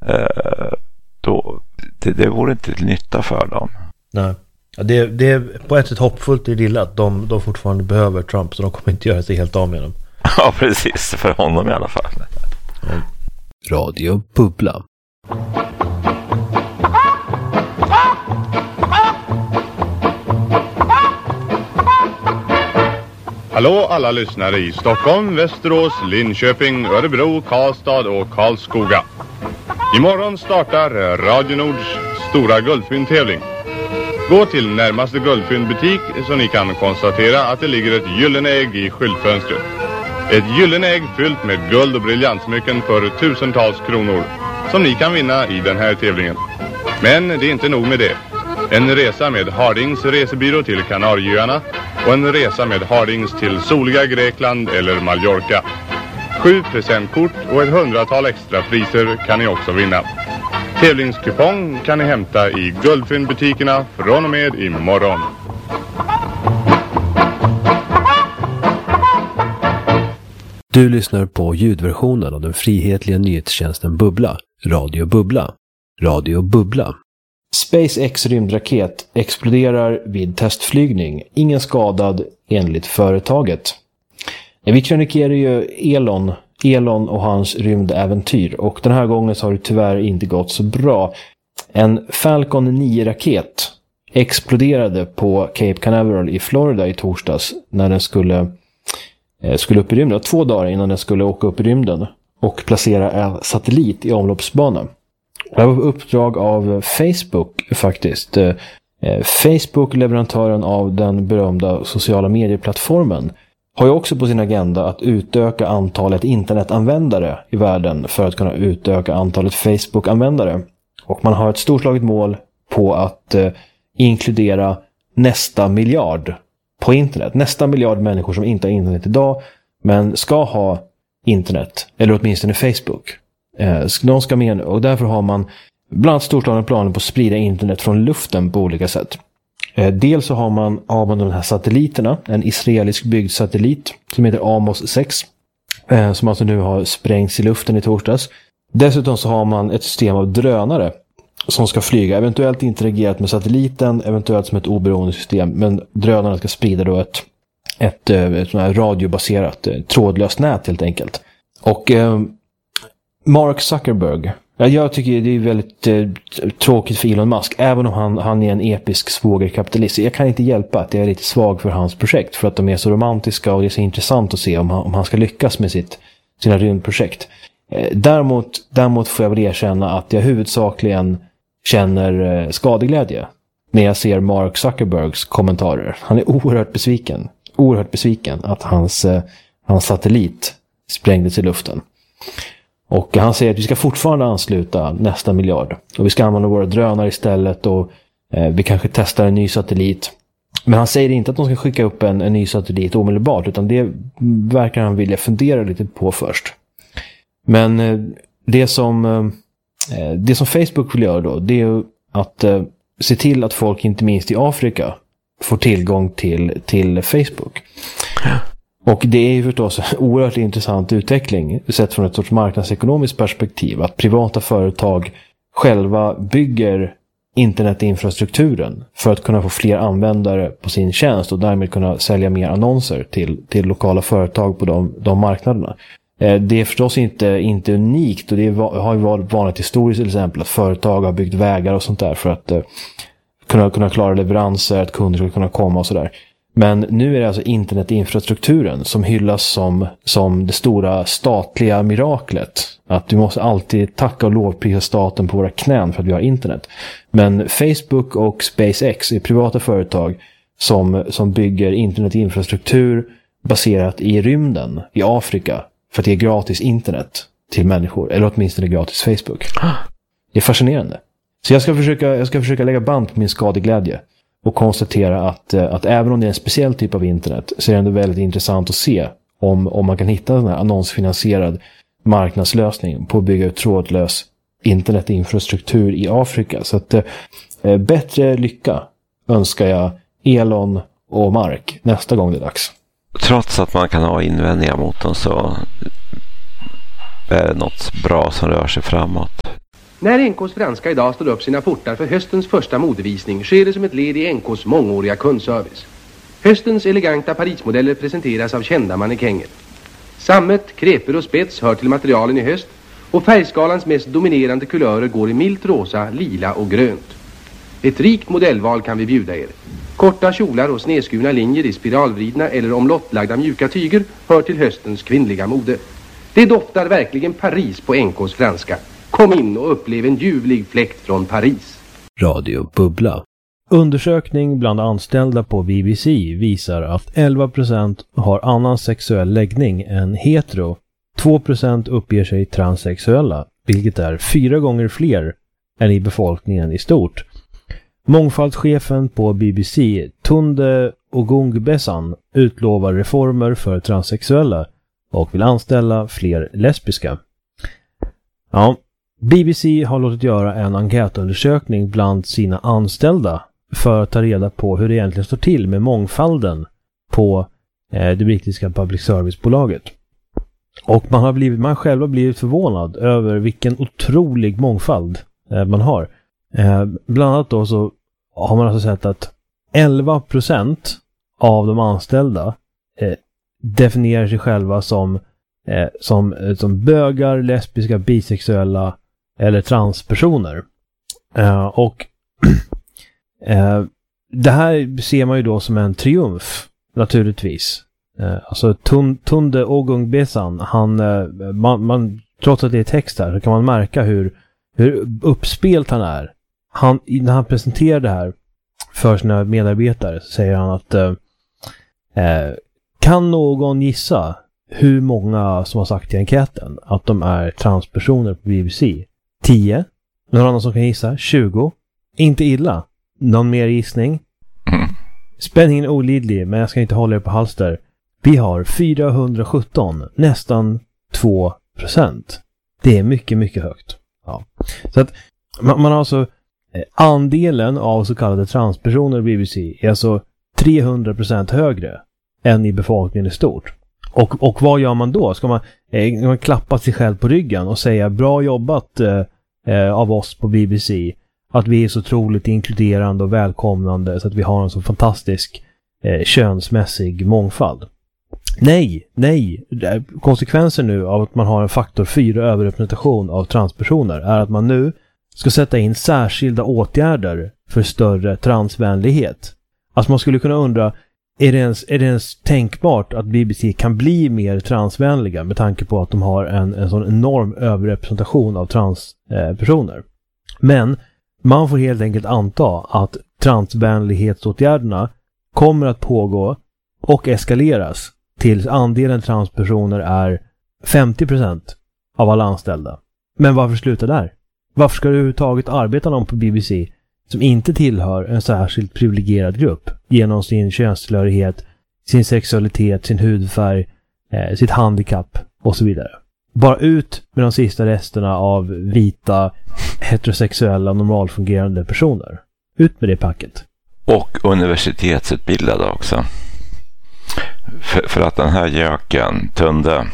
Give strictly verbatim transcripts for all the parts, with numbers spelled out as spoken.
eh, då, det, det vore inte till nytta för dem. Nej. Ja, det, det är på ett sätt hoppfullt i det lilla att de, de fortfarande behöver Trump, så de kommer inte göra sig helt av med dem. Ja, precis. För honom i alla fall. Mm. Radio Bubbla. Hallå alla lyssnare i Stockholm, Västerås, Linköping, Örebro, Karlstad och Karlskoga. Imorgon startar Radio Nords stora guldfyndtävling. Gå till närmaste guldfyndbutik så ni kan konstatera att det ligger ett gyllene ägg i skyltfönstret. Ett gyllene ägg fyllt med guld och briljantsmycken för tusentals kronor som ni kan vinna i den här tävlingen. Men det är inte nog med det. En resa med Hardings resebyrå till Kanarieöarna och en resa med Hardings till soliga Grekland eller Mallorca. Sju presentkort och ett hundratal extra priser kan ni också vinna. Tävlingskupong kan ni hämta i guldfyndbutikerna från och med imorgon. Du lyssnar på ljudversionen av den frihetliga nyhetstjänsten Bubbla, Radio Bubbla. Radio Bubbla. SpaceX rymdraket exploderar vid testflygning. Ingen skadad enligt företaget. Vi krönikerar ju Elon, Elon och hans rymdäventyr, och den här gången så har det tyvärr inte gått så bra. En Falcon nio-raket exploderade på Cape Canaveral i Florida i torsdags när den skulle, eh, skulle upp i rymden. Två dagar innan den skulle åka upp i rymden och placera en satellit i omloppsbana. Det var uppdrag av Facebook faktiskt. Eh, Facebook, leverantören av den berömda sociala medieplattformen, har ju också på sin agenda att utöka antalet internetanvändare i världen för att kunna utöka antalet Facebook-användare. Och man har ett storslaget mål på att eh, inkludera nästa miljard på internet. Nästa miljard människor som inte har internet idag men ska ha internet, eller åtminstone Facebook. Eh, de ska med, och därför har man bland annat storslagna planer på att sprida internet från luften på olika sätt. Eh, dels så har man, har man de här satelliterna, en israelisk byggd satellit som heter Amos sex, eh, som alltså nu har sprängts i luften i torsdags. Dessutom så har man ett system av drönare som ska flyga, eventuellt interagerat med satelliten, eventuellt som ett oberoende system, men drönarna ska sprida då ett, ett, ett sån här radiobaserat eh, trådlöst nät helt enkelt. Och eh, Mark Zuckerberg, ja, jag tycker det är väldigt eh, tråkigt för Elon Musk, även om han, han är en episk svågerkapitalist. Jag kan inte hjälpa att jag är lite svag för hans projekt, för att de är så romantiska och det är så intressant att se om han, om han ska lyckas med sitt, sina rymdprojekt. Eh, däremot, däremot får jag väl erkänna att jag huvudsakligen känner eh, skadeglädje när jag ser Mark Zuckerbergs kommentarer. Han är oerhört besviken, oerhört besviken att hans, eh, hans satellit sprängdes i luften. Och han säger att vi ska fortfarande ansluta nästa miljard. Och vi ska använda våra drönare istället, och eh, vi kanske testar en ny satellit. Men han säger inte att de ska skicka upp en, en ny satellit omedelbart, utan det verkar han vilja fundera lite på först. Men eh, det som eh, det som Facebook vill göra då, det är att eh, se till att folk, inte minst i Afrika, får tillgång till, till Facebook. Och det är ju förstås en oerhört intressant utveckling sett från ett sorts marknadsekonomiskt perspektiv, att privata företag själva bygger internetinfrastrukturen för att kunna få fler användare på sin tjänst och därmed kunna sälja mer annonser till, till lokala företag på de, de marknaderna. Det är förstås inte, inte unikt, och det har ju varit vanligt historiskt till exempel att företag har byggt vägar och sånt där för att uh, kunna, kunna klara leveranser, att kunder ska kunna komma och sådär. Men nu är det alltså internetinfrastrukturen som hyllas som, som det stora statliga miraklet. Att vi måste alltid tacka och lovprisa staten på våra knän för att vi har internet. Men Facebook och SpaceX är privata företag som, som bygger internetinfrastruktur baserat i rymden i Afrika för att ge gratis internet till människor. Eller åtminstone gratis Facebook. Det är fascinerande. Så jag ska försöka, jag ska försöka lägga band på min skadeglädje och konstatera att, att även om det är en speciell typ av internet så är det ändå väldigt intressant att se om, om man kan hitta en här annonsfinansierad marknadslösning på att bygga ut trådlös internetinfrastruktur i Afrika. Så att eh, bättre lycka önskar jag Elon och Mark nästa gång det är dags. Trots att man kan ha invändningar mot dem så är det något bra som rör sig framåt. När N K:s franska idag står upp sina portar för höstens första modevisning sker det som ett led i N K:s mångåriga kundservice. Höstens eleganta Parismodeller presenteras av kända mannekänger. Sammet, kreper och spets hör till materialen i höst och färgskalans mest dominerande kulörer går i milt rosa, lila och grönt. Ett rikt modellval kan vi bjuda er. Korta kjolar och snedskurna linjer i spiralvridna eller omlottlagda mjuka tyger hör till höstens kvinnliga mode. Det doftar verkligen Paris på N K:s franska. Kom in och upplev en ljuvlig fläkt från Paris. Radio Bubbla. Undersökning bland anställda på B B C visar att elva procent har annan sexuell läggning än hetero. två procent uppger sig transsexuella, vilket är fyra gånger fler än i befolkningen i stort. Mångfaldschefen på B B C, Tunde Ogungbesan, utlovar reformer för transsexuella och vill anställa fler lesbiska. Ja, B B C har låtit göra en enkätundersökning bland sina anställda för att ta reda på hur det egentligen står till med mångfalden på eh, det brittiska public service-bolaget. Och man har blivit, man själv har blivit förvånad över vilken otrolig mångfald eh, man har. Eh, bland annat då så har man alltså sett att elva procent av de anställda eh, definierar sig själva som, eh, som, som bögar, lesbiska, bisexuella eller transpersoner. Eh, och eh, det här ser man ju då som en triumf, naturligtvis. Eh, alltså Tunde Ogungbesan, han, eh, man, man, trots att det är text här så kan man märka hur, hur uppspelt han är. Han, när han presenterar det här för sina medarbetare så säger han att eh, eh, kan någon gissa hur många som har sagt i enkäten att de är transpersoner på B B C? tio? Någon annan som kan gissa? tjugo? Inte illa. Någon mer gissning? Mm. Spänningen är olidlig, men jag ska inte hålla er på halster. Vi har fyrahundrasjutton, nästan två procent. Det är mycket, mycket högt. Ja. Så att man, man har alltså andelen av så kallade transpersoner i B B C är alltså trehundra procent högre än i befolkningen i stort. Och, och vad gör man då? Ska man, eh, man klappa sig själv på ryggen och säga bra jobbat eh, av oss på B B C, att vi är så otroligt inkluderande och välkomnande så att vi har en så fantastisk eh, könsmässig mångfald? Nej, nej. Konsekvensen nu av att man har en faktor fyra överrepresentation av transpersoner är att man nu ska sätta in särskilda åtgärder för större transvänlighet. Alltså man skulle kunna undra, är det ens, är det ens tänkbart att B B C kan bli mer transvänliga med tanke på att de har en, en sån enorm överrepresentation av transpersoner? Eh, Men man får helt enkelt anta att transvänlighetsåtgärderna kommer att pågå och eskaleras tills andelen transpersoner är femtio procent av alla anställda. Men varför sluta där? Varför ska du överhuvudtaget arbeta någon på B B C som inte tillhör en särskilt privilegierad grupp genom sin könstillhörighet, sin sexualitet, sin hudfärg, eh, sitt handikapp och så vidare? Bara ut med de sista resterna av vita, heterosexuella, normalfungerande personer. Ut med det packet. Och universitetsutbildade också. För, för att den här göken, Tunde,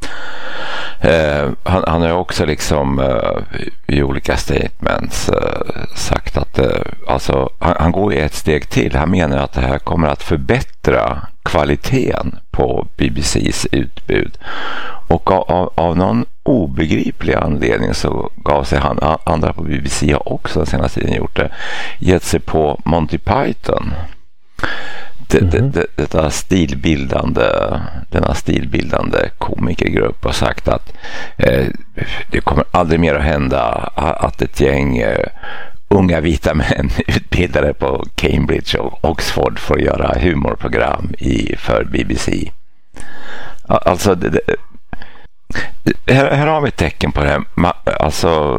eh, han, han har också liksom eh, i olika statements eh, sagt att eh, alltså, han, han går ett steg till. Han menar att det här kommer att förbättra kvaliteten på B B C:s utbud. Och av, av, av någon obegriplig anledning så gav sig han, andra på B B C har också den senaste tiden gjort det, gett sig på Monty Python. Det, mm-hmm. det, det, detta stilbildande, denna stilbildande komikergrupp har sagt att eh, det kommer aldrig mer att hända att ett gäng eh, unga vita män utbildade på Cambridge och Oxford får göra humorprogram i, för B B C. Alltså det, det, här, här har vi ett tecken på det här, alltså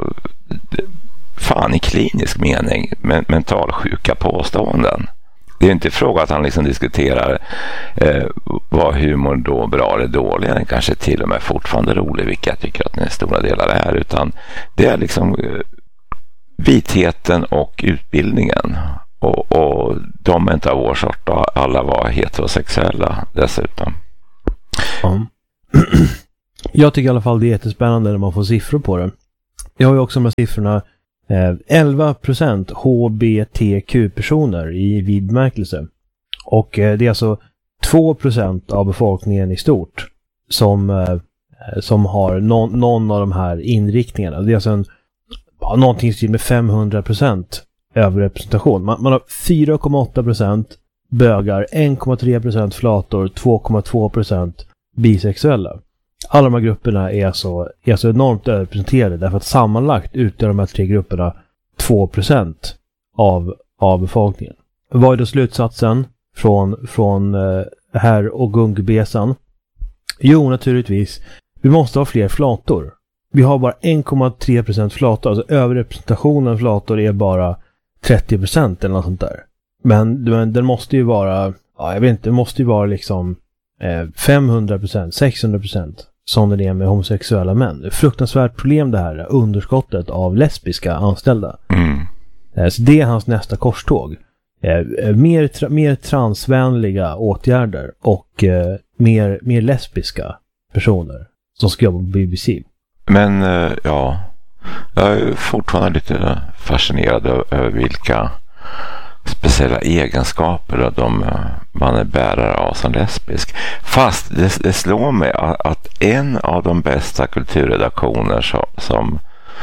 fan i klinisk mening men, mentalsjuka påståenden. Det är inte fråga att han liksom diskuterar eh, vad humor då bra eller dålig, den kanske till och med fortfarande rolig, vilket jag tycker att den stora delar är, utan det är liksom eh, vitheten och utbildningen och, och de är inte av vår sort och alla var heterosexuella dessutom. Ja. Jag tycker i alla fall det är jättespännande när man får siffror på det. Jag har ju också med siffrorna eh, elva procent H B T Q-personer i vid bemärkelse. Och eh, det är alltså två procent av befolkningen i stort som, eh, som har någon, någon av de här inriktningarna. Det är alltså en, ja, någonting stil med femhundra procent överrepresentation. Man, man har fyra komma åtta procent bögar, en komma tre procent flator, två komma två procent bisexuella. Alla de här grupperna är så, är så enormt överrepresenterade därför att sammanlagt utgör de här tre grupperna två procent av, av befolkningen. Vad är då slutsatsen från, från eh, herr och Gungbesan? Jo, naturligtvis. Vi måste ha fler flator. Vi har bara en komma tre procent flator. Alltså överrepresentationen av flator är bara trettio procent eller något sånt där. Men, men den måste ju vara, ja, jag vet inte, det måste ju vara liksom eh, femhundra procent, sexhundra procent som det är med homosexuella män. Det är ett fruktansvärt problem det här, underskottet av lesbiska anställda. Mm. Eh, så det är hans nästa korståg. Eh, mer, tra- mer transvänliga åtgärder och eh, mer, mer lesbiska personer som ska jobba på B B C. Men eh, ja, jag är fortfarande lite fascinerad över vilka speciella egenskaper de, man är bärare av som lesbisk. Fast det, det slår mig att en av de bästa kulturredaktioner som, som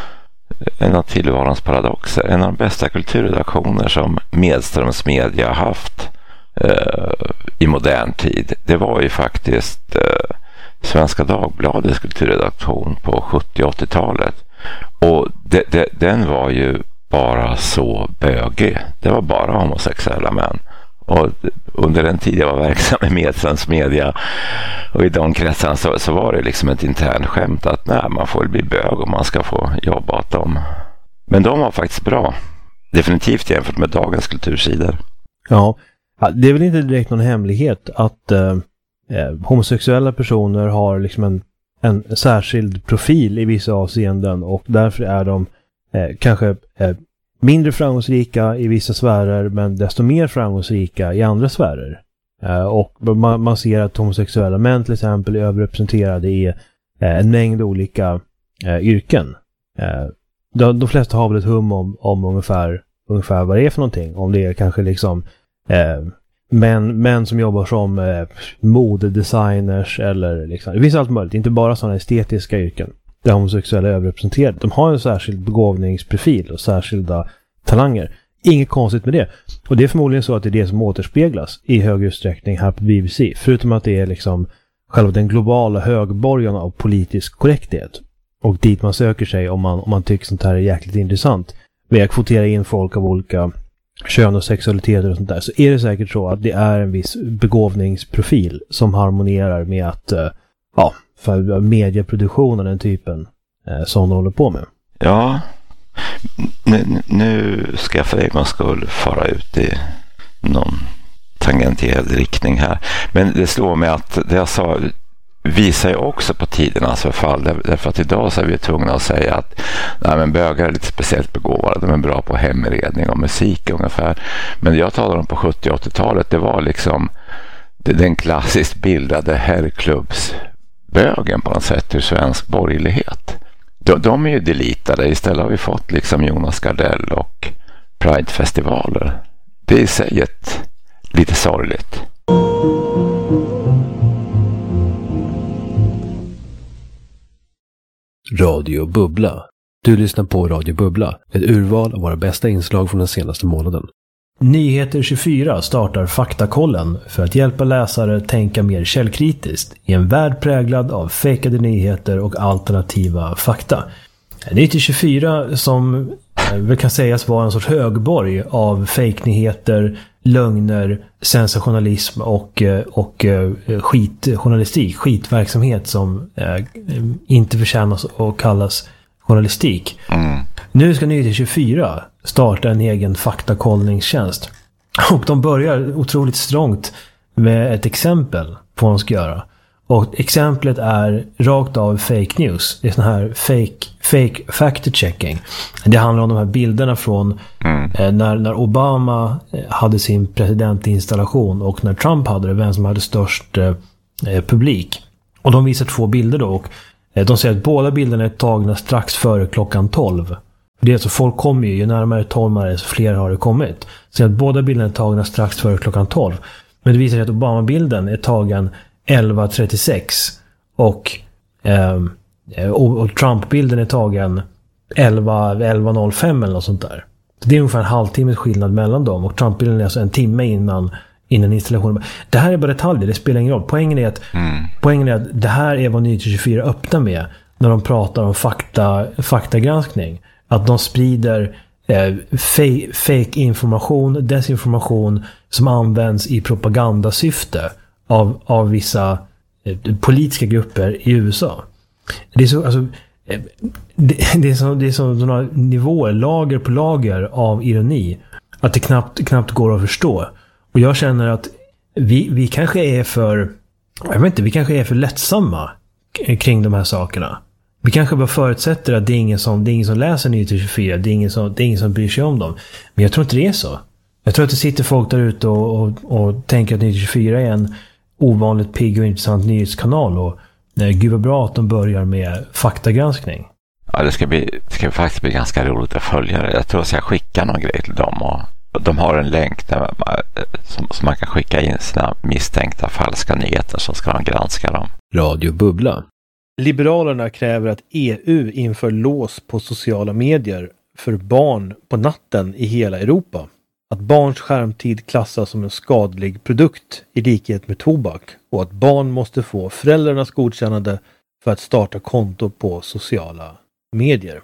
en av tillvarons paradoxer, en av de bästa kulturredaktioner som Medströms Media har haft eh, i modern tid, det var ju faktiskt eh, Svenska Dagbladets kulturredaktion på sjuttio- och åttiotalet. Och det, det, den var ju bara så bögig. Det var bara homosexuella män. Och under den tid jag var verksam i Medströms Media och i de kretsarna så, så var det liksom ett intern skämt att nej, man får bli bög och man ska få jobba åt dem. Men de var faktiskt bra. Definitivt jämfört med dagens kultursidor. Ja, det är väl inte direkt någon hemlighet att eh, homosexuella personer har liksom en, en särskild profil i vissa avseenden och därför är de eh, kanske eh, mindre framgångsrika i vissa sfärer men desto mer framgångsrika i andra sfärer. Eh, och man, man ser att homosexuella män till exempel är överrepresenterade i eh, en mängd olika eh, yrken. Eh, de, de flesta har väl ett hum om, om ungefär, ungefär vad det är för någonting. Om det är kanske liksom eh, män, män som jobbar som eh, modedesigners eller liksom, det finns allt möjligt, inte bara sådana estetiska yrken där homosexuella är överrepresenterade. De har en särskild begåvningsprofil och särskilda talanger. Inget konstigt med det. Och det är förmodligen så att det är det som återspeglas i hög utsträckning här på B B C. Förutom att det är liksom själva den globala högborgen av politisk korrekthet. Och dit man söker sig om man, om man tycker sånt här är jäkligt intressant. Ved att kvotera in folk av olika kön och sexualiteter och sånt där. Så är det säkert så att det är en viss begåvningsprofil som harmonerar med att uh, ja, för medieproduktionen, den typen eh, som de håller på med. Ja, nu, nu ska jag för en gångs skull fara ut i någon tangentiell riktning här. Men det slår mig att det jag sa visar ju också på tidernas förfall. Därför att idag så är vi tvungna att säga att nej, men bögar är lite speciellt begåvade. De är bra på hemredning och musik ungefär. Men jag talar om på sjuttio- och åttiotalet, det var liksom den klassiskt bildade herrklubbs bögen på något sätt ur svensk borgerlighet. De, de är ju delitade. Istället har vi fått liksom Jonas Gardell och Pride-festivaler. Det är i sig ett lite sorgligt. Radio Bubbla. Du lyssnar på Radio Bubbla, ett urval av våra bästa inslag från den senaste månaden. Nyheter tjugofyra startar Faktakollen för att hjälpa läsare tänka mer källkritiskt i en värld präglad av fejkade nyheter och alternativa fakta. Nyheter tjugofyra som väl kan sägas vara en sorts högborg av fejknyheter, lögner, sensationalism och, och skitjournalistik, skitverksamhet som inte förtjänas att kallas journalistik. Mm. Nu ska Nyheter tjugofyra starta en egen faktakollningstjänst. Och de börjar otroligt strångt med ett exempel på vad de ska göra. Och exemplet är rakt av fake news. Det är sån här fake, fake fact-checking. Det handlar om de här bilderna från mm. eh, när, när Obama hade sin presidentinstallation och när Trump hade det, vem som hade störst eh, publik. Och de visar två bilder då och De säger att båda bilderna är tagna strax före klockan tolv. För det är alltså, folk kommer ju, ju närmare tolv är det, så fler har det kommit. Så att båda bilderna är tagna strax före klockan tolv. Men det visar sig att Obama-bilden är tagen elva trettiosex och, eh, och, och Trump-bilden är tagen elva noll fem eller något sånt där. Så det är ungefär en halvtimmes skillnad mellan dem, och Trump-bilden är alltså en timme innan, innan installationen. Det här är bara detaljer, det spelar ingen roll. Poängen är att, mm. poängen är att det här är vad Nyheter tjugofyra öppnar med när de pratar om fakta, faktagranskning. Att de sprider eh, fake, fake information, desinformation som används i propagandasyfte av, av vissa eh, politiska grupper i U S A. Det är så, alltså, eh, det, det är så, det är så sådana nivåer, lager på lager av ironi, att det knappt, knappt går att förstå. Och jag känner att vi, vi kanske är för, jag vet inte, vi kanske är för lättsamma kring de här sakerna. Vi kanske bara förutsätter att det är ingen som, det är ingen som läser Nyheter tjugofyra, det är ingen som, det är ingen som bryr sig om dem. Men jag tror inte det är så. Jag tror att det sitter folk där ute och, och, och tänker att Nyheter tjugofyra är en ovanligt pigg och intressant nyhetskanal, och nej, gud vad bra att de börjar med faktagranskning. Ja, det ska, bli, det ska faktiskt bli ganska roligt att följa det. Jag tror att jag ska skicka någon grej till dem, och de har en länk där man, som, som man kan skicka in sina misstänkta falska nyheter, så ska de granska dem. Radio Bubbla. Liberalerna kräver att E U inför lås på sociala medier för barn på natten i hela Europa. Att barns skärmtid klassas som en skadlig produkt i likhet med tobak, och att barn måste få föräldrarnas godkännande för att starta konto på sociala medier.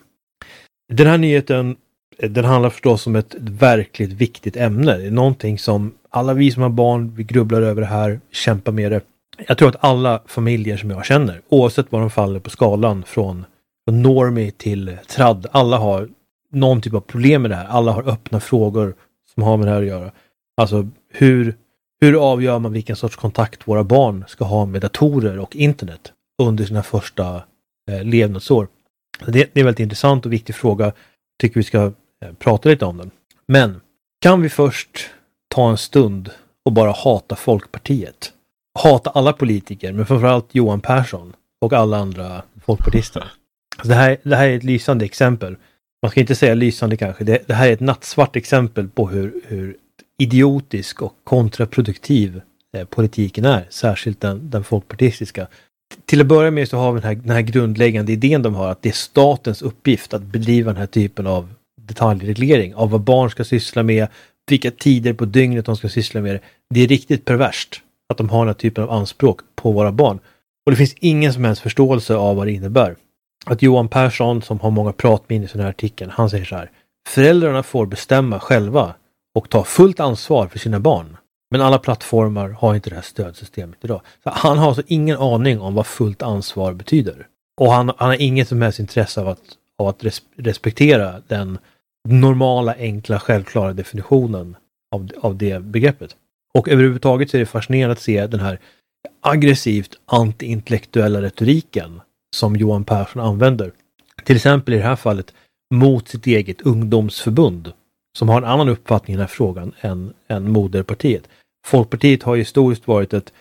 Den här nyheten, den handlar förstås om ett verkligt viktigt ämne. Det är någonting som alla vi som har barn, vi grubblar över det här, kämpar med det. Jag tror att alla familjer som jag känner, oavsett var de faller på skalan från, från normie till tradd, alla har någon typ av problem med det här. Alla har öppna frågor som har med det här att göra. Alltså hur, hur avgör man vilken sorts kontakt våra barn ska ha med datorer och internet under sina första eh, levnadsår? Det, det är en väldigt intressant och viktig fråga. Jag tycker vi ska eh, prata lite om den. Men kan vi först ta en stund och bara hata Folkpartiet? Hata alla politiker, men framförallt Johan Persson och alla andra folkpartister. Alltså det, här, det här är ett lysande exempel. Man ska inte säga lysande kanske. Det, det här är ett nattsvart exempel på hur, hur idiotisk och kontraproduktiv eh, politiken är. Särskilt den, den folkpartistiska. Till att börja med så har vi den här, den här grundläggande idén de har, att det är statens uppgift att bedriva den här typen av detaljreglering av vad barn ska syssla med, vilka tider på dygnet de ska syssla med. Det är riktigt perverst att de har den här typen av anspråk på våra barn. Och det finns ingen som helst förståelse av vad det innebär. Att Johan Persson, som har många pratmin i sån här artikeln, han säger så här: föräldrarna får bestämma själva och ta fullt ansvar för sina barn. Men alla plattformar har inte det här stödsystemet idag. Så han har alltså ingen aning om vad fullt ansvar betyder. Och han, han har inget som helst intresse av att, av att res, respektera den normala, enkla, självklara definitionen av, av det begreppet. Och överhuvudtaget så är det fascinerande att se den här aggressivt antiintellektuella retoriken som Johan Persson använder. Till exempel i det här fallet mot sitt eget ungdomsförbund, som har en annan uppfattning i den här frågan än, än moderpartiet. Folkpartiet har historiskt varit ett,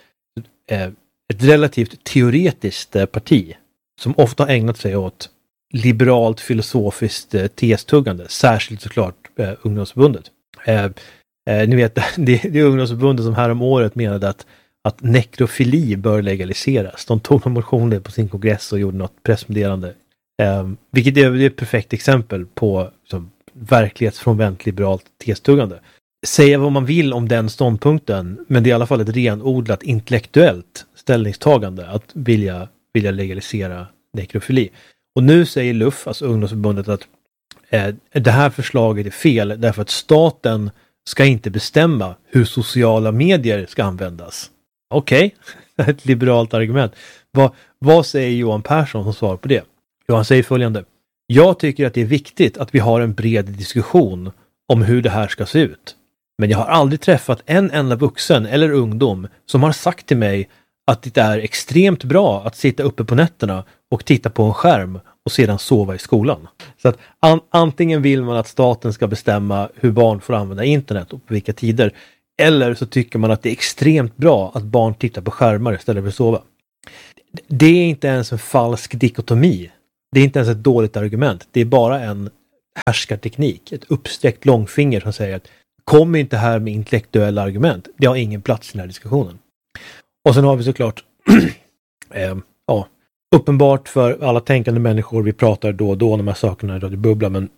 ett relativt teoretiskt parti som ofta har ägnat sig åt liberalt filosofiskt testuggande, särskilt såklart eh, ungdomsförbundet. Eh, eh, ni vet, det, det är ungdomsförbundet som här om året menade att, att nekrofili bör legaliseras. De tog en motion på sin kongress och gjorde något pressmeddelande. Eh, vilket är, det är ett perfekt exempel på liksom, verklighetsfrånvänt liberalt testuggande. Säga vad man vill om den ståndpunkten, men det är i alla fall ett renodlat intellektuellt ställningstagande att vilja, vilja legalisera nekrofili. Och nu säger L U F, alltså ungdomsförbundet, att eh, det här förslaget är fel därför att staten ska inte bestämma hur sociala medier ska användas. Okej, okay. Ett liberalt argument. Va, vad säger Johan Persson som svar på det? Jo, han säger följande: jag tycker att det är viktigt att vi har en bred diskussion om hur det här ska se ut. Men jag har aldrig träffat en enda vuxen eller ungdom som har sagt till mig att det är extremt bra att sitta uppe på nätterna och titta på en skärm och sedan sova i skolan. Så att an- antingen vill man att staten ska bestämma hur barn får använda internet och på vilka tider, eller så tycker man att det är extremt bra att barn tittar på skärmar istället för att sova. det är inte ens en falsk dikotomi. Det är inte ens ett dåligt argument. Det är bara en härskarteknik. Ett uppsträckt långfinger som säger att kom inte här med intellektuella argument. Det har ingen plats i den här diskussionen. Och sen har vi såklart eh, ja, uppenbart för alla tänkande människor, vi pratar då och då om de här sakerna i Radio Bubbla, men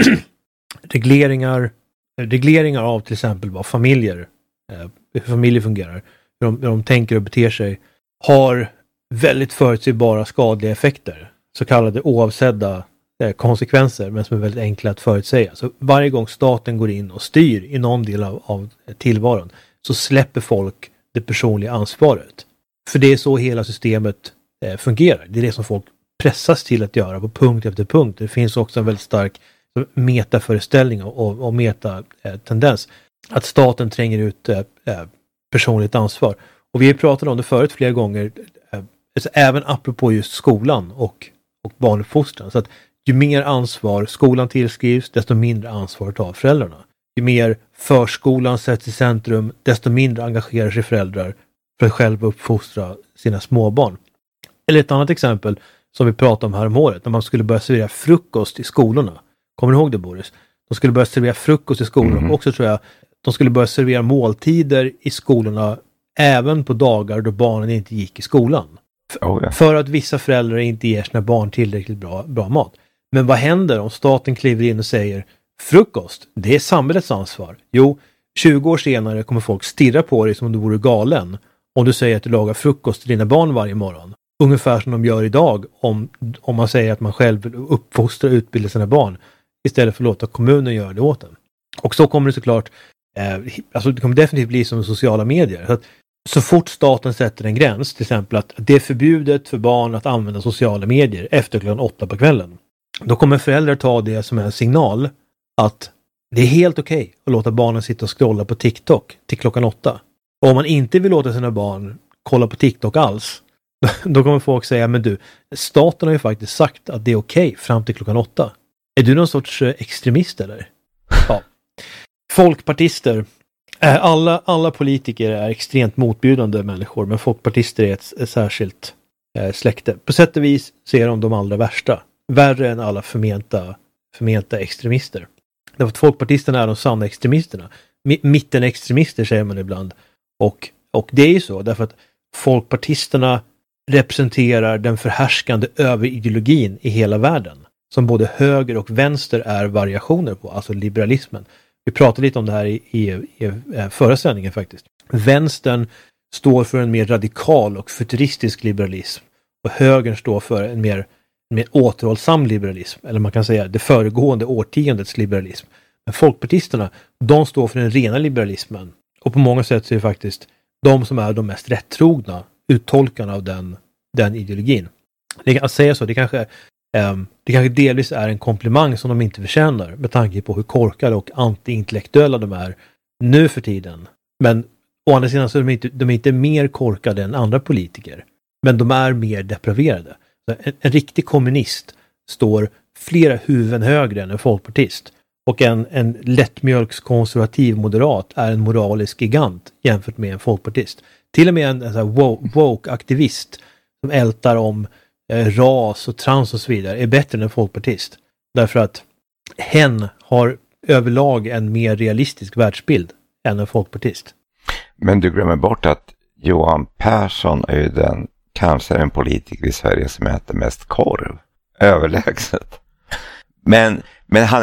regleringar, regleringar av till exempel vad familjer, eh, hur familjer fungerar, hur de, hur de tänker och beter sig, har väldigt förutsägbara skadliga effekter. Så kallade oavsedda eh, konsekvenser, men som är väldigt enkla att förutsäga. Så varje gång staten går in och styr i någon del av, av tillvaron, så släpper folk det personliga ansvaret. För det är så hela systemet eh, fungerar. Det är det som folk pressas till att göra på punkt efter punkt. Det finns också en väldigt stark metaföreställning och, och metatendens. Att staten tränger ut eh, personligt ansvar. Och vi har pratat om det förut flera gånger. Eh, alltså även apropå just skolan och, och barnuppfostran. Så att ju mer ansvar skolan tillskrivs, desto mindre ansvar tar föräldrarna. Ju mer förskolan sätts i centrum, desto mindre engagerar sig föräldrar för att själva uppfostra sina småbarn. Eller ett annat exempel som vi pratade om här om året, när man skulle börja servera frukost i skolorna. Kommer du ihåg det, Boris? De skulle börja servera frukost i skolorna. Mm. Och också tror jag, de skulle börja servera måltider i skolorna även på dagar då barnen inte gick i skolan. Oh, ja. För att vissa föräldrar inte ger sina barn tillräckligt bra, bra mat. Men vad händer om staten kliver in och säger frukost, det är samhällets ansvar? Jo, tjugo år senare kommer folk stirra på dig som om du vore galen om du säger att du lagar frukost till dina barn varje morgon. Ungefär som de gör idag om, om man säger att man själv vill uppfostra och utbilda sina barn istället för att låta kommunen göra det åt dem. Och så kommer det såklart, eh, alltså det kommer definitivt bli som sociala medier. Så, att, så fort staten sätter en gräns, till exempel att det är förbjudet för barn att använda sociala medier efter klockan åtta på kvällen. Då kommer föräldrar ta det som en signal att det är helt okej okay att låta barnen sitta och scrolla på TikTok till klockan åtta. Och om man inte vill låta sina barn kolla på TikTok alls, då kommer folk säga, men du, staten har ju faktiskt sagt att det är okej okay fram till klockan åtta. Är du någon sorts extremist eller? Ja. Folkpartister, alla, alla politiker är extremt motbjudande människor, men folkpartister är ett, ett särskilt eh, släkte. På sätt och vis ser de de allra värsta. Värre än alla förmenta, förmenta extremister. Därför att folkpartisterna är de sanna extremisterna. M- mittenextremister säger man ibland. Och, och det är ju så, därför att folkpartisterna representerar den förhärskande överideologin i hela världen. Som både höger och vänster är variationer på, alltså liberalismen. Vi pratade lite om det här i, i, i förra sändningen faktiskt. Vänstern står för en mer radikal och futuristisk liberalism. Och högern står för en mer, en mer återhållsam liberalism. Eller man kan säga det föregående årtiondets liberalism. Men folkpartisterna, de står för den rena liberalismen. Och på många sätt så är det faktiskt de som är de mest rättrogna uttolkarna av den, den ideologin. Det kan säga så, det kanske, um, det kanske delvis är en komplimang som de inte förtjänar med tanke på hur korkade och antiintellektuella de är nu för tiden. Men å andra sidan så är de inte, de är inte mer korkade än andra politiker. Men de är mer depraverade. En, en riktig kommunist står flera huvuden högre än en folkpartist. Och en, en lättmjölkskonservativ moderat är en moralisk gigant jämfört med en folkpartist. Till och med en, en sån här woke-aktivist som ältar om eh, ras och trans och så vidare är bättre än en folkpartist. Därför att hen har överlag en mer realistisk världsbild än en folkpartist. Men du glömmer bort att Johan Persson är ju den, kanske en politiker i Sverige som äter mest korv. Överlägset. Men, men han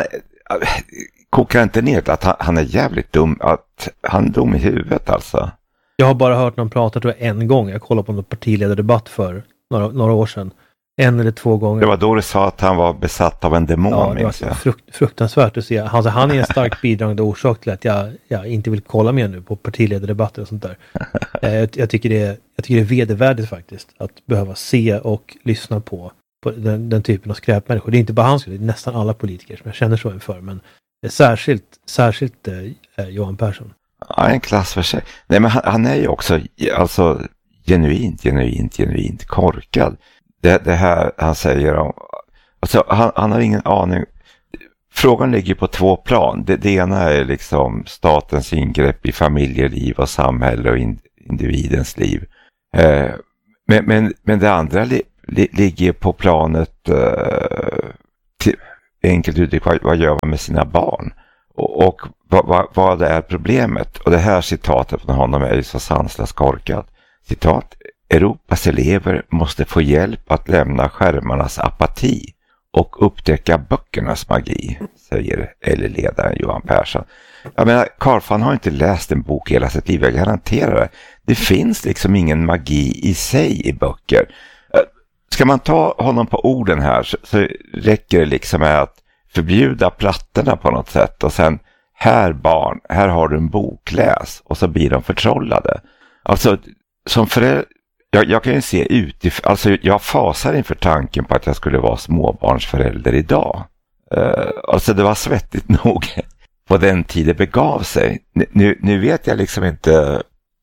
kokar inte ner att han, han är jävligt dum, att han är dum i huvudet alltså. Jag har bara hört någon prata tror jag en gång. Jag kollade på någon partiledardebatt för några, några år sedan. En eller två gånger. Det var då du sa att han var besatt av en demon. Ja, det var frukt, fruktansvärt att se. Alltså, han är en stark bidragande orsak till att jag, jag inte vill kolla mer nu på partiledardebatter och sånt där. jag, jag, tycker det är, jag tycker det är vedervärdigt faktiskt att behöva se och lyssna på, på den, den typen av skräpmänniskor. Det är inte bara han, det är nästan alla politiker som jag känner så inför. Men särskilt, särskilt eh, Johan Persson. Ja, en klass för sig. Nej, men han, han är ju också alltså, genuint, genuint, genuint korkad. Det, det här han säger om... Alltså, han, han har ingen aning. Frågan ligger på två plan. Det, det ena är liksom statens ingrepp i familjeliv och samhälle och in, individens liv. Eh, Men, men, men det andra li, li, ligger på planet uh, till, enkelt uttryckt, vad, vad gör man med sina barn? Och, och vad, vad, vad är problemet? Och det här citatet från honom är ju så sanslöst korkat. Citat: Europas elever måste få hjälp att lämna skärmarnas apati och upptäcka böckernas magi, säger L E-ledaren Johan Persson. Jag menar, Karlsson har inte läst en bok hela sitt liv, jag garanterar det. Det finns liksom ingen magi i sig i böcker. Ska man ta honom på orden här så, så räcker det liksom med att förbjuda plattorna på något sätt och sen, här barn, här har du en bok, läs, och så blir de förtrollade. Alltså, som förälder, jag, jag kan ju se utifrån, alltså jag fasar inför tanken på att jag skulle vara småbarnsförälder idag. Uh, alltså det var svettigt nog på den tiden det begav sig. Nu, nu vet jag liksom inte,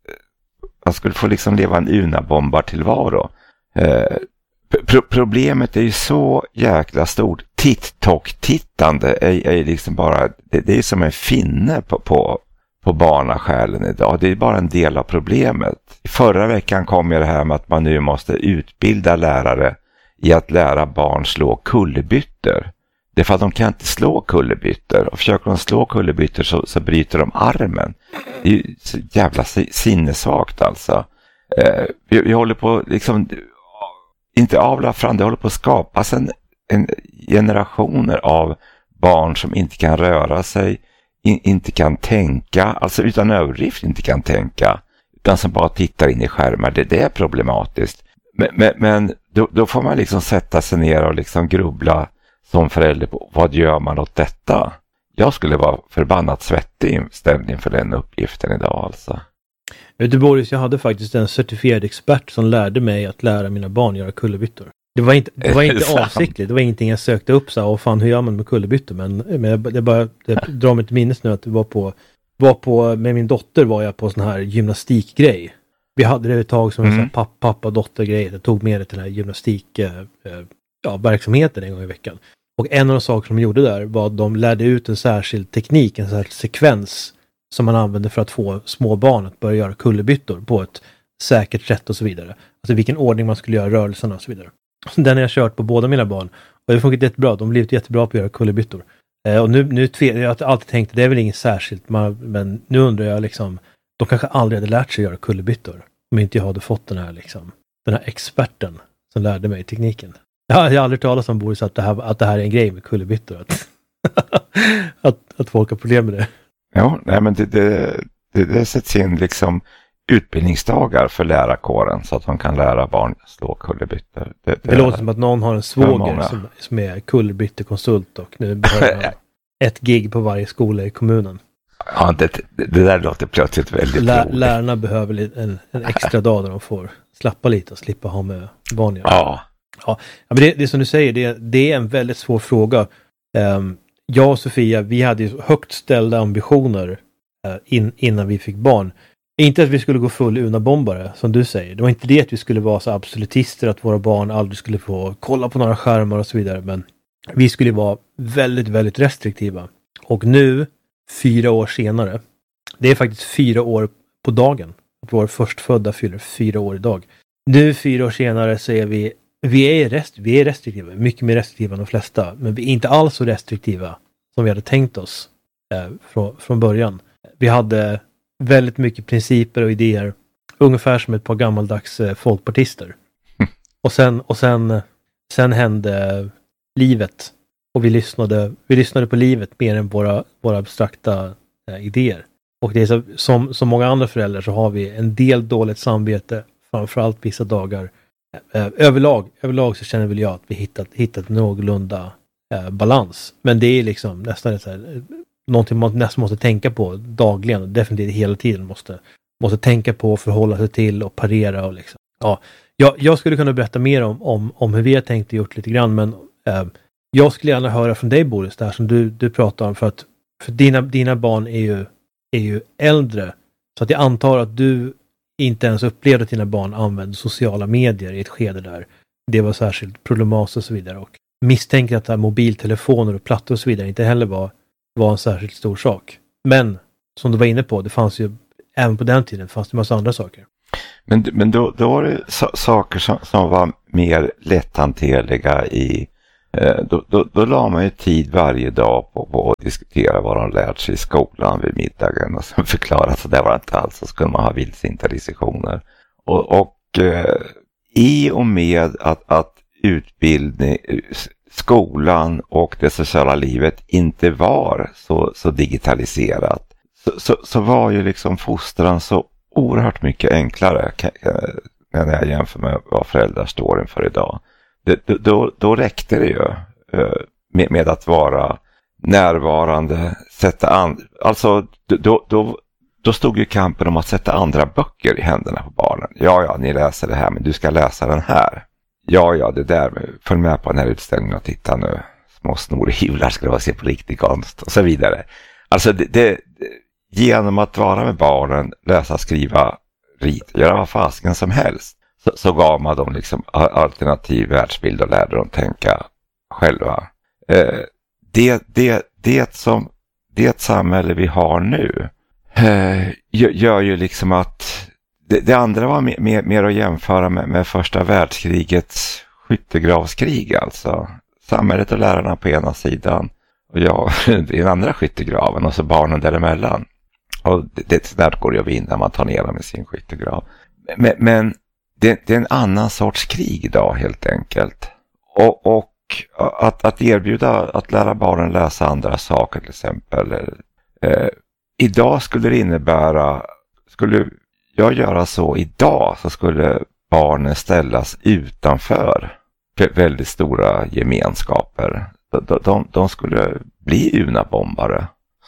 jag skulle få liksom leva en unabombar-tillvaro. Uh, pro- problemet är ju så jäkla stort. TikTok-tittande är, är liksom bara, det, det är som en finne på, på, på barnasjälen idag. Det är bara en del av problemet. Förra veckan kom ju det här med att man nu måste utbilda lärare i att lära barn slå kullerbyttor. Det är för att de kan inte slå kullerbyttor. Och försöker de slå kullerbyttor så, så bryter de armen. Det är ju så jävla sinnesvagt alltså. Eh, vi, vi håller på liksom, inte avla fram, det håller på att skapas en, en generationer av barn som inte kan röra sig, in, inte kan tänka, alltså utan överdrift inte kan tänka, utan som bara tittar in i skärmar. Det, det är problematiskt. Men, men, men då, då får man liksom sätta sig ner och liksom grubbla som förälder på vad gör man åt detta. Jag skulle vara förbannat svettig inställning för den uppgiften idag alltså. Vet du Boris, jag hade faktiskt en certifierad expert som lärde mig att lära mina barn göra kullerbyttor. Det var inte, det var inte avsiktligt, det var ingenting jag sökte upp så, och fan hur gör man med kullerbyttor, men, men det bara det drar mig till minnes nu att det var på, var på med min dotter var jag på sån här gymnastikgrej. Vi hade det ett tag som en mm. pappa, pappa dotter grej. Jag tog med det till den här gymnastik eh, ja, verksamheten en gång i veckan. Och en av de saker som de gjorde där var att de lärde ut en särskild teknik, en särskild sekvens som man använder för att få små barn att börja göra kullerbyttor på ett säkert sätt och så vidare. Alltså vilken ordning man skulle göra rörelserna och så vidare. Den har jag kört på båda mina barn. Och det fungerat jättebra. De har blivit jättebra på att göra kullerbyttor. Eh, och nu, nu tve- jag har alltid tänkt att det är väl inget särskilt. Man, men nu undrar jag liksom, de kanske aldrig hade lärt sig göra kullerbyttor. Om inte jag hade fått den här liksom, den här experten som lärde mig tekniken. Jag har, jag har aldrig talat om Boris att det, här, att det här är en grej med kullerbyttor. Att, att, att folk har problem med det. Ja, nej men det, det, det, det sätts in liksom utbildningsdagar för lärarkåren så att de kan lära barn slå kullerbyttor. Det, det, det låter som att någon har en svåger som, som är kullerbyttekonsult och nu behöver ett gig på varje skola i kommunen. Ja, det, det, det där låter plötsligt väldigt Lä, roligt. Lärarna behöver en, en extra dag där de får slappa lite och slippa ha med barn. Ja. Ja, men det, det som du säger, det, det är en väldigt svår fråga. Um, jag och Sofia, vi hade ju högt ställda ambitioner uh, in, innan vi fick barn. Inte att vi skulle gå full unabombare, som du säger. Det var inte det att vi skulle vara så absolutister att våra barn aldrig skulle få kolla på några skärmar och så vidare. Men vi skulle vara väldigt, väldigt restriktiva. Och nu, fyra år senare, det är faktiskt fyra år på dagen. Vår förstfödda fyller fyra år idag. Nu, fyra år senare, så är vi Vi är, rest, vi är restriktiva, mycket mer restriktiva än de flesta, men vi är inte alls så restriktiva som vi hade tänkt oss eh, från, från början. Vi hade väldigt mycket principer och idéer, ungefär som ett par gammaldags eh, folkpartister. Mm. Och sen, och sen, sen hände livet, och vi lyssnade, vi lyssnade på livet mer än våra, våra abstrakta eh, idéer. Och det är så, som, som många andra föräldrar så har vi en del dåligt samvete, framförallt vissa dagar. Överlag, överlag så känner väl jag att vi hittat, hittat någorlunda eh, balans. Men det är liksom nästan så här, någonting man nästan måste tänka på dagligen och definitivt hela tiden måste, måste tänka på, förhålla sig till och parera. Och liksom. Ja, jag, jag skulle kunna berätta mer om, om, om hur vi har tänkt och gjort lite grann, men eh, jag skulle gärna höra från dig, Boris, där som du, du pratar om, för att för dina, dina barn är ju, är ju äldre, så att jag antar att du inte ens upplevde att dina barn använde sociala medier i ett skede där det var särskilt problematiskt och så vidare, och misstänker att mobiltelefoner och plattor och så vidare inte heller var, var en särskilt stor sak. Men som du var inne på, det fanns ju även på den tiden fanns det en massa andra saker. Men, men då, då var det so- saker som, som var mer lätthanterliga i... Eh, då, då, då la man ju tid varje dag på, på att diskutera vad de lärt sig i skolan vid middagen och sen förklara så där var det inte alls. Så skulle man ha vildsinta diskussioner. Och, och eh, i och med att, att utbildning, skolan och det sociala livet inte var så, så digitaliserat så, så, så var ju liksom fostran så oerhört mycket enklare när jag jämför med vad föräldrar står inför idag. Det, då, då räckte det ju med, med att vara närvarande, sätta an, alltså då, då, då stod ju kampen om att sätta andra böcker i händerna på barnen. Ja, ja, ni läser det här, men du ska läsa den här. Ja, ja, det där, följ med på den här utställningen och titta nu. Små snorhivlar ska det vara, se på riktig konst och så vidare. Alltså det, det, genom att vara med barnen, läsa, skriva, rita, göra vad fasken som helst, så, så gav man dem liksom alternativ världsbild och lärde dem tänka själva. Eh, det, det, det som det samhälle vi har nu eh, gör ju liksom att det, det andra var mer, mer, mer att jämföra med, med första världskrigets skyttegravskrig, alltså samhället och lärarna på ena sidan och jag i den andra skyttegraven och så barnen däremellan. Och det, det snart går ju att vinna när man tar ner dem i sin skyttegrav. Men, men det, det är en annan sorts krig idag helt enkelt. Och, och att, att erbjuda att lära barnen läsa andra saker till exempel. Eh, idag skulle det innebära, skulle jag göra så idag så skulle barnen ställas utanför väldigt stora gemenskaper. De, de, de skulle bli unabombare.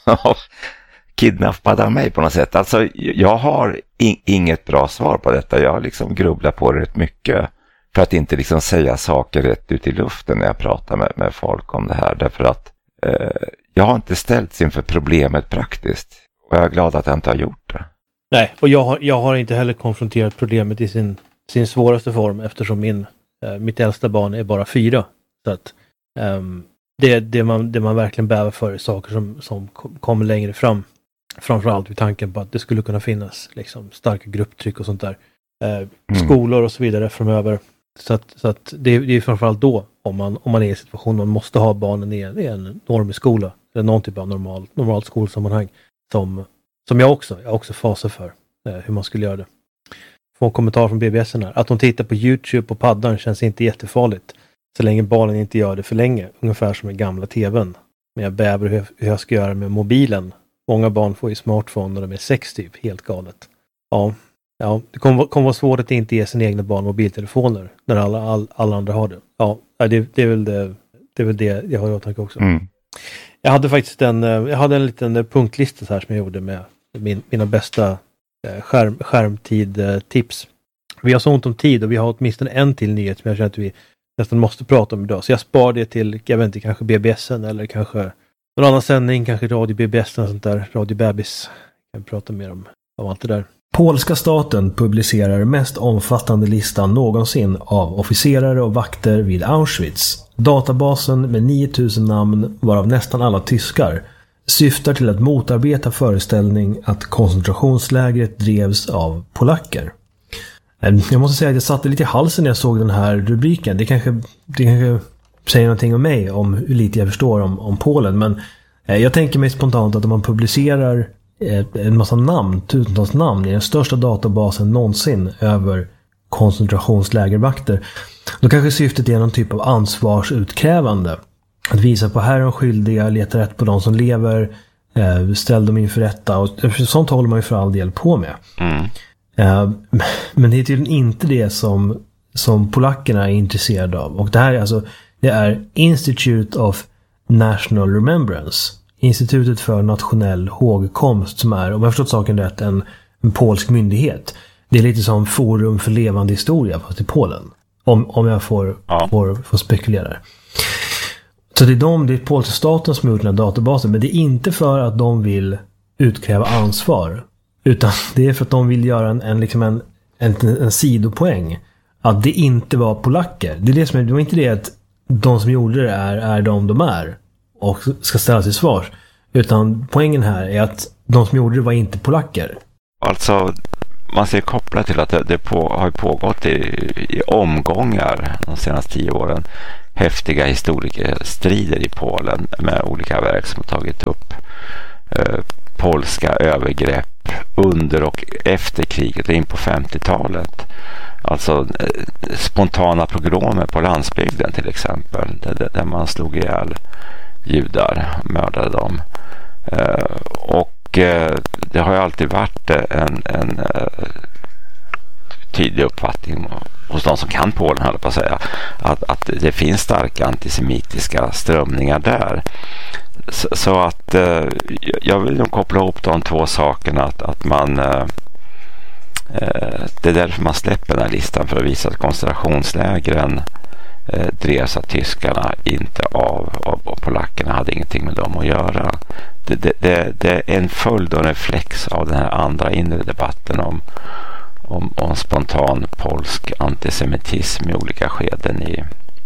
Kidnappad av mig på något sätt. Alltså jag har in, inget bra svar på detta. Jag har liksom grubblat på det rätt mycket för att inte liksom säga saker rätt ut i luften när jag pratar med, med folk om det här. Därför att eh, jag har inte ställts inför problemet praktiskt. Och jag är glad att jag inte har gjort det. Nej, och jag har, jag har inte heller konfronterat problemet i sin, sin svåraste form eftersom min, eh, mitt äldsta barn är bara fyra. Så att um, det, det, man, det man verkligen bävar för är saker som, som kommer längre fram. Framförallt vid tanken på att det skulle kunna finnas liksom, starka grupptryck och sånt där. Eh, mm. Skolor och så vidare framöver. Så att, så att det, det är framförallt då om man, om man är i en situation man måste ha barnen i en, i en normskola. Eller någon typ av normal, normalt skolsammanhang. Som, som jag också, jag också fasar för. Eh, hur man skulle göra det. Få en kommentar från B B S här. Att de tittar på YouTube på paddan känns inte jättefarligt. Så länge barnen inte gör det för länge. Ungefär som den gamla tvn. Men jag bäver hur, hur jag ska göra med mobilen. Många barn får ju smartphone när de är sex typ. Helt galet. Ja, ja det kommer, kommer vara svårt att inte ge sina egna barn mobiltelefoner. När alla, all, alla andra har det. Ja, det, det, är väl det, det är väl det jag har i åtanke också. Mm. Jag hade faktiskt en, jag hade en liten punktlista så här som jag gjorde med min, mina bästa skärm, skärmtid-tips. Vi har så ont om tid och vi har åtminstone en till nyhet som jag känner att vi nästan måste prata om idag. Så jag spar det till, jag vet inte, kanske B B S eller kanske någon annan sändning, kanske Radio B B S och sånt där. Radio Bebis. Jag kan prata mer om, om allt det där. Polska staten publicerar mest omfattande listan någonsin av officerare och vakter vid Auschwitz. Databasen med nio tusen namn, varav nästan alla tyskar, syftar till att motarbeta föreställning att koncentrationslägret drevs av polacker. Jag måste säga att jag satte lite i halsen när jag såg den här rubriken. Det kanske, det kanske säger någonting om mig, om hur lite jag förstår om, om Polen. Men eh, jag tänker mig spontant att om man publicerar ett, en massa namn, tusentals namn i den största databasen någonsin över koncentrationslägervakter, då kanske syftet är någon typ av ansvarsutkrävande. Att visa på här är de skyldiga, leta rätt på de som lever, eh, ställ dem inför rätta. Och sånt håller man ju för all del på med. Mm. Uh, men det är tydligen inte det som, som polackerna är intresserade av. Och det här är alltså, det är Institute of National Remembrance. Institutet för nationell hågkomst som är, om jag har förstått saken rätt, en, en polsk myndighet. Det är lite som Forum för levande historia fast i Polen. Om, om jag får, ja. får, får spekulera. Så det är de, det är polska staten som har gjort den här databasen. Men det är inte för att de vill utkräva ansvar. Utan det är för att de vill göra en, en, liksom en, en, en sidopoäng. Att det inte var polacker. Det är det som är, det var inte det att de som gjorde det är, är de de är. Och ska ställa till svars. Utan poängen här är att de som gjorde det var inte polacker. Alltså, man ser koppla till att det, det på, har pågått i, i omgångar de senaste tio åren häftiga historikerstrider i Polen med olika verk som har tagit upp eh, polska övergrepp under och efter kriget in på femtiotalet. Alltså eh, spontana pogromer på landsbygden till exempel, där, där man slog ihjäl judar, mördade dem. Eh, och eh, det har ju alltid varit en, en eh, tydlig uppfattning hos de som kan Polen, höll på att säga, att, att det finns starka antisemitiska strömningar där. Så, så att eh, jag vill nog koppla ihop de två sakerna, att, att man eh, det är därför man släpper den här listan, för att visa att koncentrationslägren eh, drevs av tyskarna, inte av, av och polackerna hade ingenting med dem att göra. Det, det, det, det är en följd och reflex av den här andra inre debatten om Om, om spontan polsk antisemitism i olika skeden i,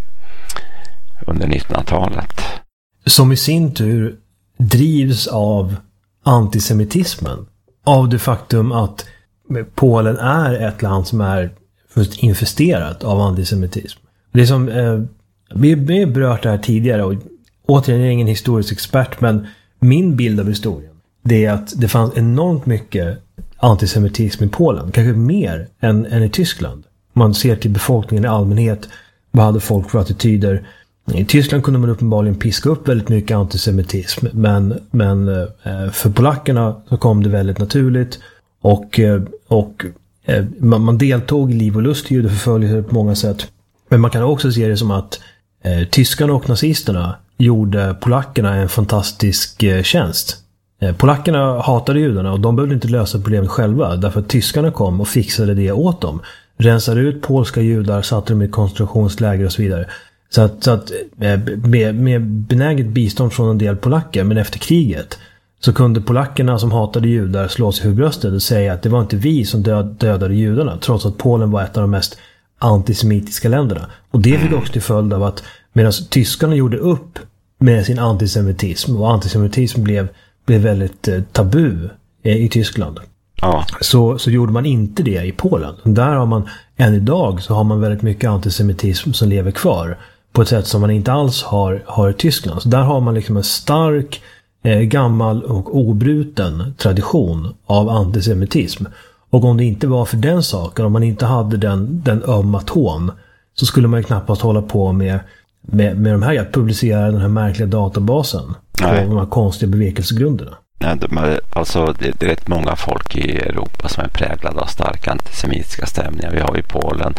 under nittonhundratalet. Som i sin tur drivs av antisemitismen. Av det faktum att Polen är ett land som är först infesterat av antisemitism. Det är som, eh, vi har berört det här tidigare, och återigen är jag ingen historisk expert, men min bild av historien, det är att det fanns enormt mycket antisemitism i Polen, kanske mer än, än i Tyskland. Man ser till befolkningen i allmänhet, vad hade folk för attityder. I Tyskland kunde man uppenbarligen piska upp väldigt mycket antisemitism, men, men eh, för polackerna så kom det väldigt naturligt, och, eh, och eh, man, man deltog i liv och lust i judeförföljelser på många sätt. Men man kan också se det som att eh, tyskarna och nazisterna gjorde polackerna en fantastisk eh, tjänst. Polackerna hatade judarna, och de behövde inte lösa problemet själva, därför att tyskarna kom och fixade det åt dem. Rensade ut polska judar, satte dem i koncentrationsläger och så vidare. Så att, så att med, med benäget bistånd från en del polacker, men efter kriget så kunde polackerna som hatade judar slå sig för bröstet och säga att det var inte vi som död, dödade judarna, trots att Polen var ett av de mest antisemitiska länderna. Och det fick också till följd av att medan tyskarna gjorde upp med sin antisemitism, och antisemitism blev blev väldigt eh, tabu eh, i Tyskland. Ja. Så, så gjorde man inte det i Polen. Där har man, än idag så har man väldigt mycket antisemitism som lever kvar på ett sätt som man inte alls har, har i Tyskland. Så där har man liksom en stark, eh, gammal och obruten tradition av antisemitism. Och om det inte var för den saken, om man inte hade den, den ömma tån, så skulle man ju knappast hålla på med Med, med de här, att publicera den här märkliga databasen. Nej. Och de här konstiga bevekelsegrunderna. Nej, de är, alltså, det, det är rätt många folk i Europa som är präglade av starka antisemitiska stämningar. Vi har ju Polen,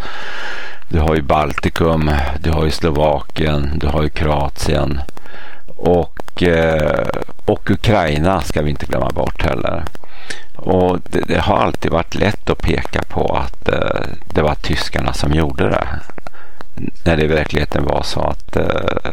du har ju Baltikum, du har ju Slovakien, du har ju Kroatien och, eh, och Ukraina ska vi inte glömma bort heller. Och det, det har alltid varit lätt att peka på att eh, det var tyskarna som gjorde det, när det i verkligheten var så att eh,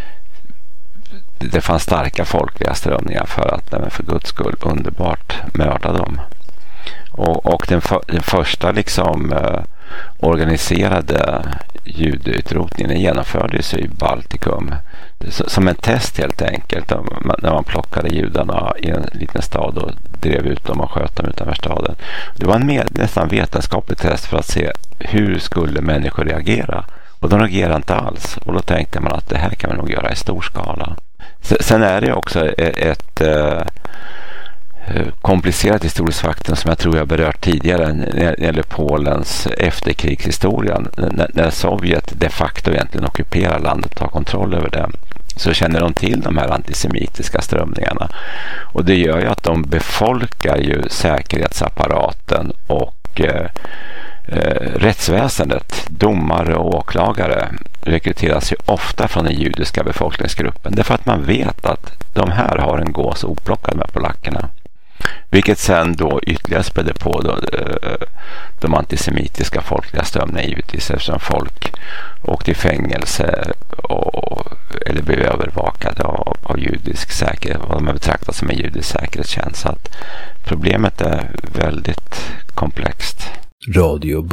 det fanns starka folkliga strömningar för att, nej, för Guds skull, underbart mörda dem. Och, och den, för, den första liksom eh, organiserade judeutrotningen genomfördes i Baltikum som en test helt enkelt, när man plockade judarna i en liten stad och drev ut dem och sköt dem utanför staden. Det var en med, nästan vetenskaplig test för att se hur skulle människor reagera. Och de reagerade inte alls. Och då tänkte man att det här kan man nog göra i stor skala. Sen är det också ett, ett äh, komplicerat historiskt faktum som jag tror jag berört tidigare när det gäller Polens efterkrigshistoria. När, när Sovjet de facto egentligen ockuperar landet och tar kontroll över det, så känner de till de här antisemitiska strömningarna. Och det gör ju att de befolkar ju säkerhetsapparaten och eh, Eh, rättsväsendet, domare och åklagare rekryteras ju ofta från den judiska befolkningsgruppen, därför att man vet att de här har en gås oplockad med polackerna, vilket sen då ytterligare spädde på då, eh, de antisemitiska folkliga strömningarna, givetvis, eftersom folk åkte i fängelse och, eller blev övervakade av, av judisk säkerhet, vad man betraktar som en judisk säkerhetstjänst. Så att problemet är väldigt komplext. Radio